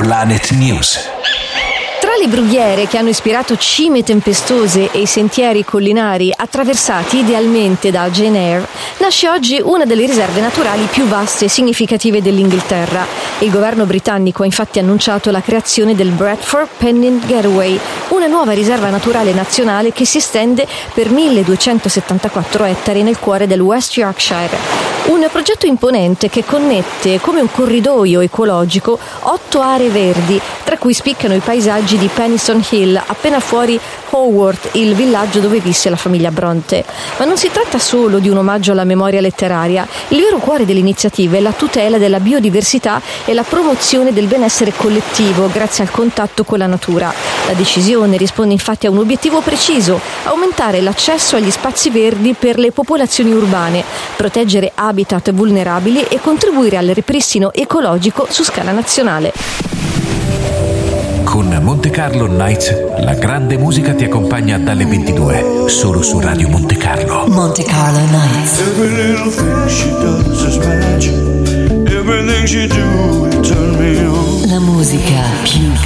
Planet News. Tra le brughiere che hanno ispirato cime tempestose e i sentieri collinari attraversati idealmente da Jane Eyre, nasce oggi una delle riserve naturali più vaste e significative dell'Inghilterra. Il governo britannico ha infatti annunciato la creazione del Bradford Pennine Gateway, una nuova riserva naturale nazionale che si estende per 1274 ettari nel cuore del West Yorkshire. Un progetto imponente che connette, come un corridoio ecologico, 8 aree verdi, tra cui spiccano i paesaggi di Penistone Hill, appena fuori Haworth, il villaggio dove visse la famiglia Bronte. Ma non si tratta solo di un omaggio alla memoria letteraria. Il vero cuore dell'iniziativa è la tutela della biodiversità e la promozione del benessere collettivo grazie al contatto con la natura. La decisione risponde infatti a un obiettivo preciso: aumentare l'accesso agli spazi verdi per le popolazioni urbane, proteggere habitat vulnerabili e contribuire al ripristino ecologico su scala nazionale. Con Monte Carlo Nights, la grande musica ti accompagna dalle 22, solo su Radio Monte Carlo. Monte Carlo Nights. Every little thing she does is magic. Everything she do, it turn me on. La musica più